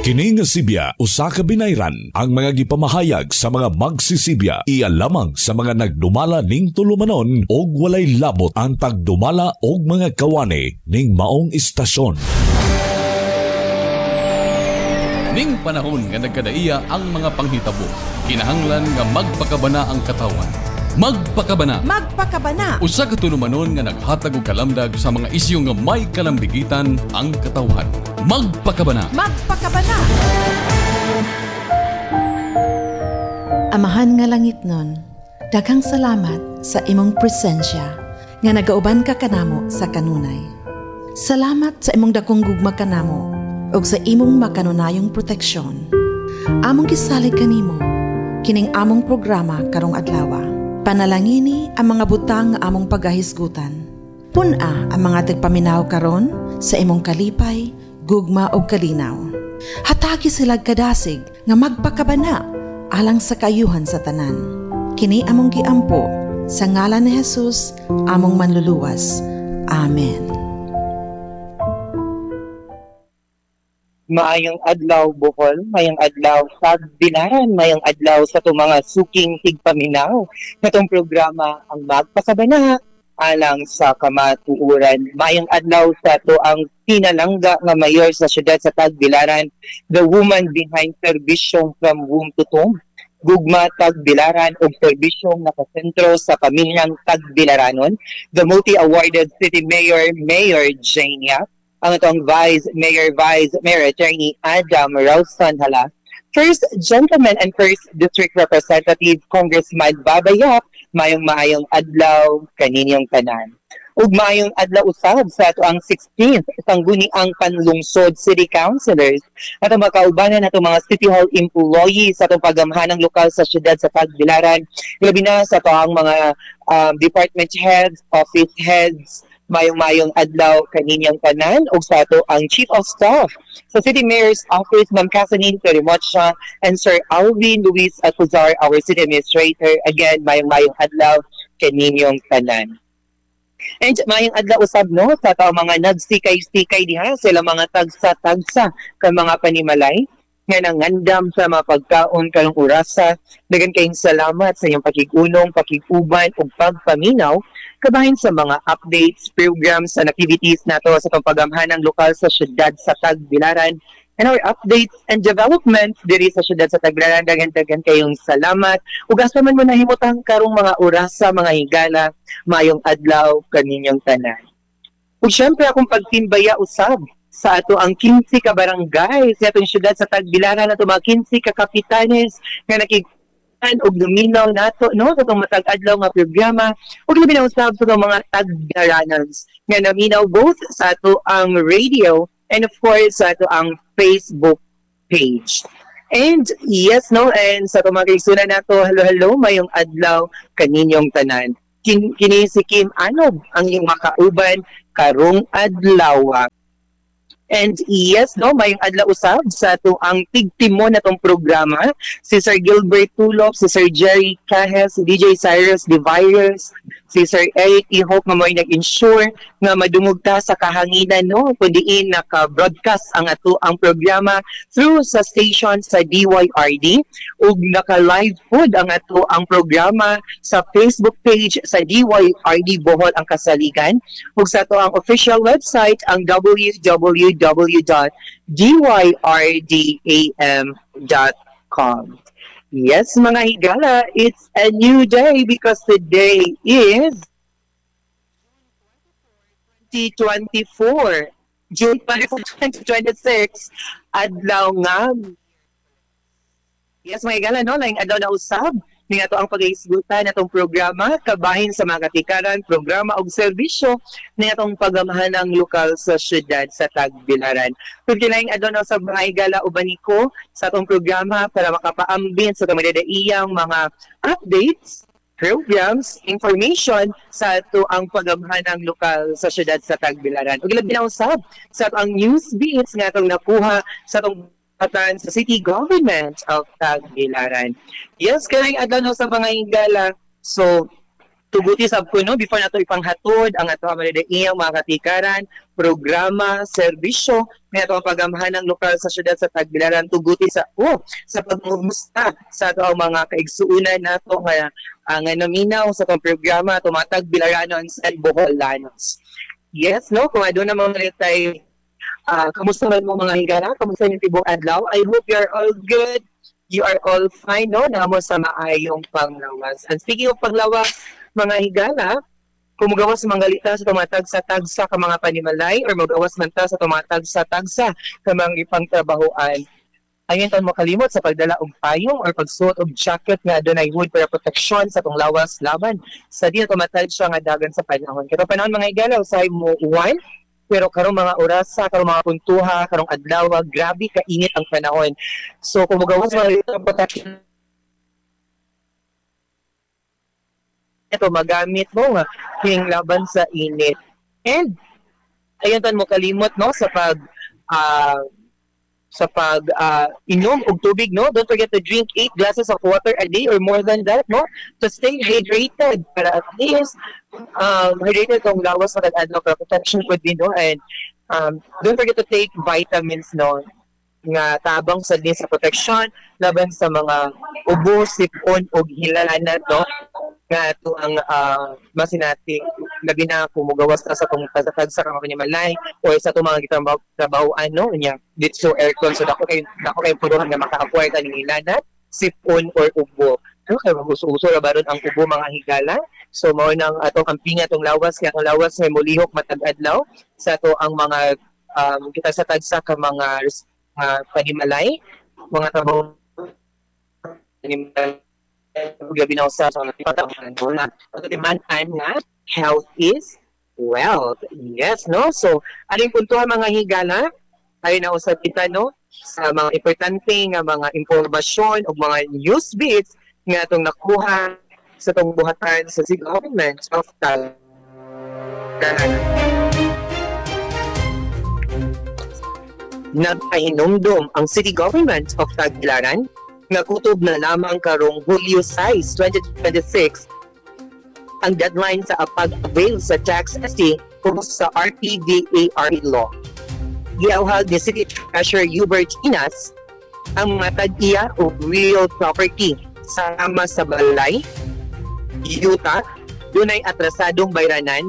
Kini nga Sibya usa ka binayran ang mga gipamahayag sa mga magsisibya iya lamang sa mga nagdumala ning tulumanon og walay labot ang pagdumala og mga kawani ning maong istasyon. Ning panahon nga nagkadaiya ang mga panghitabo, kinahanglan nga magpakabana ang katawan. Magpakabana. Magpakabana. Usa ka tulumanon nga naghatag og kalamdag sa mga isyu nga may kalambigitan ang katawhan. Magpakabana. Magpakabana. Amahan nga langit nun, daghang salamat sa imong presensya nga nagauban ka kanamo sa kanunay. Salamat sa imong dakong gugma kanamo ug sa imong makanunayong proteksyon. Among gisalig kanimo kining among programa karong adlaw. Panalangini ang mga butang nga among pagahisgutan. Puna ang mga tigpaminaw karon sa imong kalipay, gugma ug kalinaw. Hatagi sila kadasig nga magpakabana alang sa kayuhan sa tanan. Kini among giampo sa ngalan ni Jesus, among manluluwas. Amen. Maayong adlaw Bohol, mayang adlaw sa Bilaran, mayang adlaw sa itong mga suking tigpaminaw. Natong programa ang magpakabana alang sa kamatuuran. Mayang adlaw sa ito ang pinalangga nga mayor sa siyudad sa Tagbilaran, the woman behind serbisyong from womb to tomb. Gugma Tagbilaran o serbisyong nakasentro sa pamilyang Tagbilaranon, the multi-awarded city mayor, Mayor Jane Yap, ang itong Vice Mayor Attorney Adam Ralston Hala, First Gentleman and First District Representative Congressman Babayap, maayong adlaw kaninyong tanan. Ug maayong adlaw usab sa ato ang 16th sangguni ang panlungsod city councilors at ang makaubanan nato mga city hall employees sa atong pagamhanang lokal sa syudad sa Tagbilaran, labi na sa ato ang mga department heads, office heads. Mayong adlaw kaninyang tanan o sa ato ang Chief of Staff sa City Mayor's Office, Ma'am Casanine Perimocha, and Sir Alvin Luis Atuzar, our City Administrator. Again, mayong adlaw kaninyong tanan. And mayong adlaw usab no sa ato mga nagsikay-sikay diha sila mga tagsa-tagsa kan mga panimalay nga nangandam sa mga pagkaon karong orasa. Dagan kayong salamat sa inyong pakigunom, pakiguban ug pagpaminaw kabahin sa mga updates, programs, and activities nato sa pagpagamhanang lokal sa syudad sa Tagbilaran. And our updates and developments diri sa syudad sa Tagbilaran, dagan kayong salamat. Ug asa man mo nahimutang karong mga orasa, mga higala, mayong adlaw kaninyong tanan. Ug syempre akong pagtimbaya usab sa ato ang 15 ka barangay sa atong syudad sa Tagbilaran, ato mga 15 ka kapitanes nga og luminaw nato no sa itong matag-adlaw nga programa ug labi na usab sa mga Tagbilaranans nga naminaw both sa ato ang radio and of course sa ato ang Facebook page. And yes no, and sa itong mga kaigsunan nato, hello mayong adlaw kaninyong tanan. Kini si Kim Anob ang iyong makauban karong adlaw. And yes, no, mayong adlaw usab sa ato ang tigtimon natong programa, si Sir Gilbert Tulop, si Sir Jerry Cahes, si DJ Cyrus The Virus, si Sir Eric Ihok nga mo'y nag-ensure nga madungog ta sa kahanginan no kundiin naka-broadcast ang ato ang programa through sa station sa DYRD ug naka-live pod ang ato ang programa sa Facebook page sa DYRD Bohol ang Kasaligan ug sa ato ang official website ang www.dyrdam.com. Yes, mga higala, it's a new day because today is 2024, June 24, 2026, adlaw nga. Yes, mga higala, no? Laing adlaw na usab. Nga to ang pag-iisgutan natong programa kabahin sa mga katikaran, programa og serbisyo na itong pagamahanang lokal sa syudad sa Tagbilaran. Kung kailangan adon sa mga higala ubaniko sa itong programa para makapaambin sa kamadadaiyang mga updates, programs, information sa ito ang pagamahanang lokal sa syudad sa Tagbilaran. Ug labi na usab sa ito ang news beats nga itong nakuha sa itong sa City Government of Tagbilaran. Yes, kailangan adlaw sa mga higala. So, Tuguti sab ko no before nato ipanghatod ang ato iyang mga katikaran, programa, serbisyo nga ato pagamahan ng lokal sa syudad sa Tagbilaran. Tuguti sa pagmumusta sa ato ang mga kaigsuunan nato nga naminaw sa tong programa tumatag Bilaranon sa Boholanos. Yes, no, kung aduna mga litay kamusta man mo mga higala, kamusta yung tibok adlaw? I hope you are all good. You are all fine, no? Namo sa maayong panglawas. And speaking of panglawas, mga higala, kung magawas manggalita sa tumatag sa tagsa ka mga panimalay or magawas man ta sa tumatag sa tagsa ka mga ipangtrabahoan, ayun taon makalimot sa pagdala og payong or pagsuot og jacket nga adunay hood para proteksyon sa tong lawas laban sa di na tumatag siya nga dagan sa panahon. Kaya panahon mga higala, usahay mo uwan, pero karong mga orasa, karong mga puntuha, karong adlaw, grabe kainit ang panahon. So kung magawas mga protection ito magamit mo nga king laban sa init. And ayun tan mo kalimot no sa pag inom og tubig, no? Don't forget to drink 8 glasses of water a day or more than that, no? To stay hydrated para at least hydrated tong lawas sa adlaw para protection could be, no? And don't forget to take vitamins, no? Nga tabang sa din sa protection laban sa mga ubo, sipon o hilalanat, no? Nga ito ang masinati labi na kumugawas na sa itong tasatag sa kamapanimalay o sa itong mga trabahoan, no? Dito aircon, so dako kayo punuhan na maka-acquire ka ng hilalanat, sipon or ubo. Ano kayo mag-uso-uso na ba ron ang ubo mga higala? So mao nang atong kampinga itong lawas, kaya ang lawas may mulihok matag-adlaw sa ito ang mga kita sa tagsa ka mga panimalay, mga trabaho panimalay gabi na usa sa patang man nga health is wealth. Yes, no? So aling puntuhan mga higala ay nausap kita, no, sa mga importante nga mga impormasyon o mga news beats nga itong nakuha sa itong buhatan sa City Government of Tagbilaran. Nagpahinumdum ang City Government of Tagbilaran nga kutob na lamang karong Hulyo 6, 2026 ang deadline sa pag-avail sa tax ST kung sa RPDAR law. Giawhag ni City Treasurer Hubert Inas ang mga tag-iya o real property sama sa balay, yuta, dunay atrasadong bayranan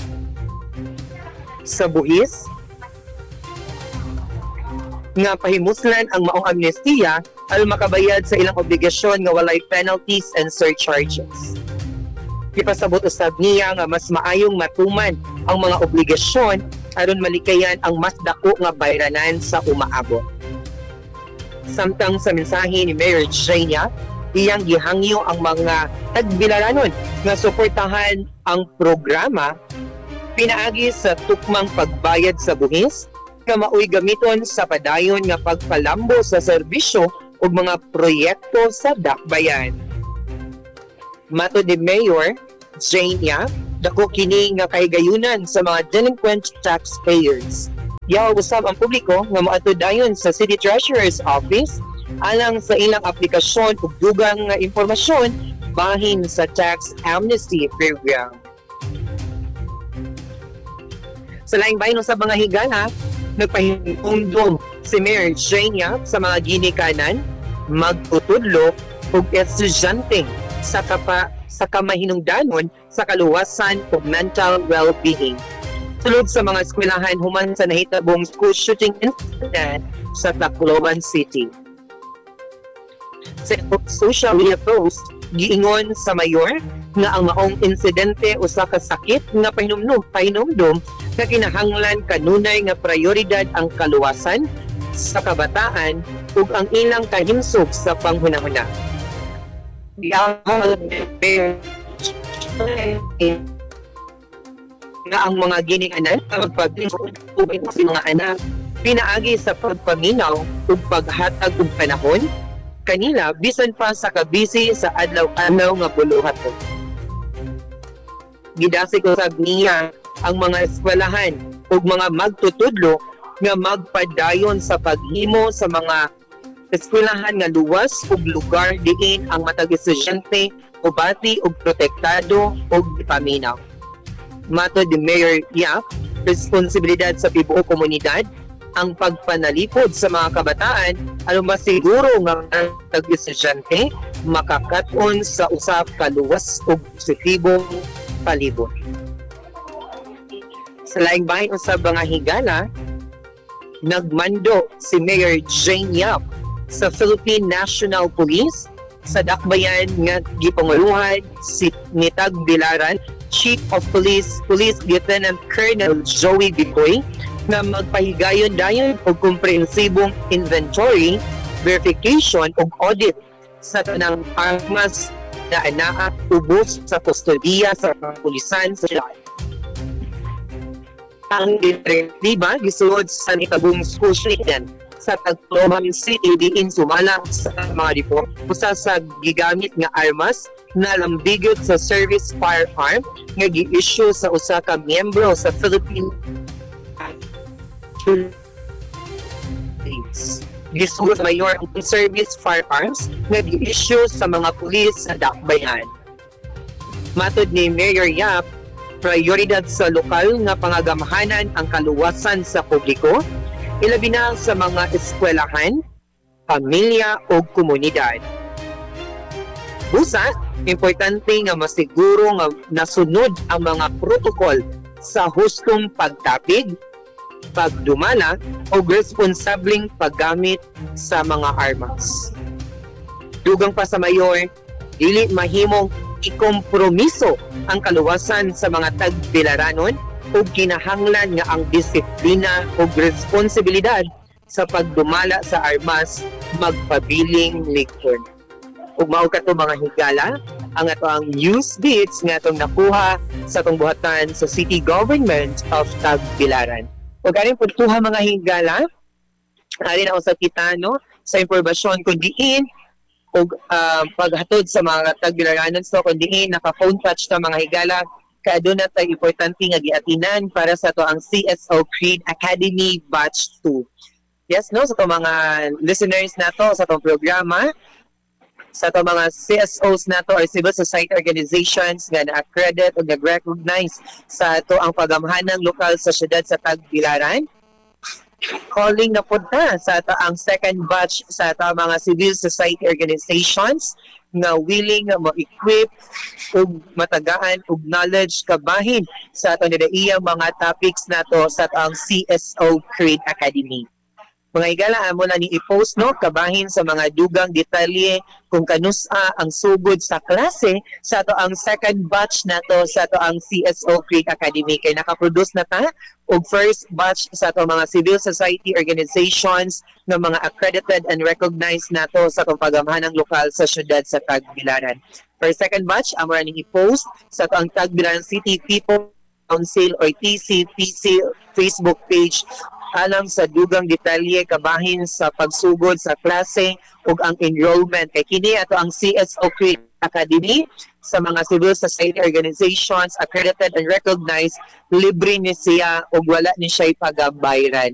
sa buhis, nga pahimuslan ang maong amnestiya al makabayad sa ilang obligasyon nga walay penalties and surcharges. Ipasabot usab niya nga mas maayong matuman ang mga obligasyon aron malikayan ang mas dako nga bayranan sa umaabot. Samtang sa mensahe ni Mayor Jania, iyang gihangyo ang mga Tagbilaranon nga suportahan ang programa pinaagi sa tukmang pagbayad sa buhis nga maoy gamiton sa padayon nga pagpalambo sa serbisyo ug mga proyekto sa dakbayan. Matod ni Mayor Jania, dako kini nga kahigayunan sa mga delinquent taxpayers. Yaw usab ang publiko nga moadto dayon sa City Treasurer's Office alang sa ilang aplikasyon ug dugang nga impormasyon bahin sa tax amnesty program. Sa laing bahin sa mga higala, nagpahingundong si Mayor Jania sa mga ginikanan, magtutudlo ug estudyante sa kamahinungdanon sa kaluwasan ug mental well-being. Sulod sa mga eskwelahan human sa nahitabong school shooting incident sa Tacloban City. Sa social media post, giingon sa mayor nga ang maong insidente usa ka sakit nga pahinumdum nga kinahanglan kanunay nga prioridad ang kaluwasan sa kabataan ug ang ilang kahimsog sa panghunahuna. Nga ang mga ginikanan pagpagpapit sa mga anak pinaagi sa pagpaminaw ug paghatag og panahon kanila bisan pa sa kabisi sa adlaw-adlaw nga buluhat. Gidasig usab niya ang mga eskwelahan ug mga magtutudlo nga magpadayon sa paghimo sa mga eskwelahan nga luwas ug lugar diin ang matag estudyante ubati ug protektado ug paminaw. Matod ni Mayor Yap, responsibilidad sa tibuok komunidad ang pagpanalipod sa mga kabataan aron masiguro nga ang tag-estudyante makakaton sa usa ka luwas ug positibong palibot. Sa laing bahin usab mga higala, nagmando si Mayor Jane Yap sa Philippine National Police sa dakbayan nga gipanguluhan si Nitag Bilaran, Chief of Police Lieutenant Colonel Joey Bicoy, na magpahigayon dayon og komprehensibong inventory, verification ug audit sa tanang armas na anaa ubos sa kustodiya sa kapulisan sa syudad. Ang direktiba gisuod sa Nitabong School Shooting sa Tacloban City diin sumala sa mga report usa sa gigamit nga armas na lambigot sa service firearm nga gi-issue sa usa ka miyembro sa Philippine gisuod sa mayor ang service firearms nga gi-issue sa mga pulis sa dakbayan. Matod ni Mayor Yap, prioridad sa lokal nga pangagamahanan ang kaluwasan sa publiko, ilabi na sa mga eskwelahan, pamilya o komunidad. Busa, importante nga masiguro nga nasunod ang mga protokol sa hustong pagtapig, pagdumala o responsableng paggamit sa mga armas. Dugang pa sa mayor, dili mahimong ikompromiso ang kaluwasan sa mga tagbilaranon o kinahanglan nga ang disiplina o responsibilidad sa pagdumala sa armas magpabiling likod. Ug mao kato mga higala, ang ato ang news beats nga atong nakuha sa atong buhatan sa City Government of Tagbilaran. Ug aning pagtuha mga higala, ari na usab kita no sa impormasyon kun diin og paghatod sa mga Tagbilaranon, so kun diin naka-phone touch ta mga higala, kaaduna tay importante nga giatinan para sa to ang CSO Creed Academy Batch 2. Yes no, sa to mga listeners nato sa tong programa, sa to mga CSOs nato or civil society organizations nga na-accredit o nag-recognize sa to ang pagamhanang lokal sa syudad sa Tagbilaran, calling na punta sa to ang second batch sa to mga civil society organizations na willing nga mo-equip ug matagaan og knowledge kabahin sa to nidaiyang mga topics nato sa to ang CSO Creed Academy. Mga higala, amo na ni i-post no kabahin sa mga dugang detalye kung kanusa ang sugod sa klase sa to ang second batch nato sa to ang CSO Creek Academy, kay nakaproduce na ta og first batch sa to mga civil society organizations ng mga accredited and recognized nato sa tong pagamhanang lokal sa syudad sa Tagbilaran. For second batch, amo na ni i-post sa to ang Tagbilaran City People Council or TCPC Facebook page alang sa dugang detalye kabahin sa pagsugod sa klase ug ang enrollment. Kay kini ato ang CSO Creed Academy sa mga civil society organizations accredited and recognized, libre ni siya ug wala ni siya pagabayran.